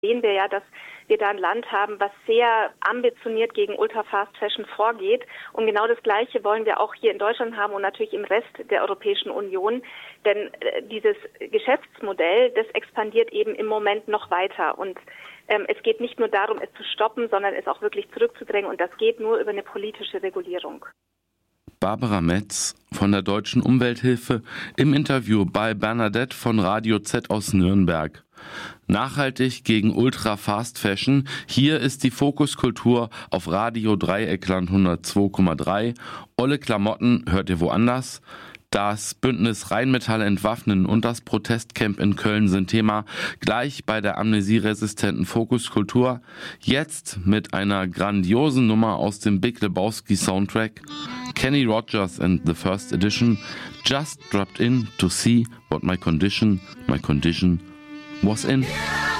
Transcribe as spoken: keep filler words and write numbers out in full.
sehen wir ja, dass wir da ein Land haben, was sehr ambitioniert gegen Ultra-Fast Fashion vorgeht. Und genau das Gleiche wollen wir auch hier in Deutschland haben und natürlich im Rest der Europäischen Union. Denn äh, dieses Geschäftsmodell, das expandiert eben im Moment noch weiter. Und ähm, es geht nicht nur darum, es zu stoppen, sondern es auch wirklich zurückzudrängen. Und das geht nur über eine politische Regulierung. Barbara Metz von der Deutschen Umwelthilfe im Interview bei Bernadette von Radio Z aus Nürnberg. Nachhaltig gegen Ultra-Fast Fashion. Hier ist die Fokuskultur auf Radio Dreieckland hundertzwei Komma drei. Olle Klamotten hört ihr woanders. Das Bündnis Rheinmetall entwaffnen und das Protestcamp in Köln sind Thema gleich bei der amnesieresistenten Fokuskultur. Jetzt mit einer grandiosen Nummer aus dem Big Lebowski Soundtrack. Kenny Rogers and the First Edition just dropped in to see what my condition, my condition was in.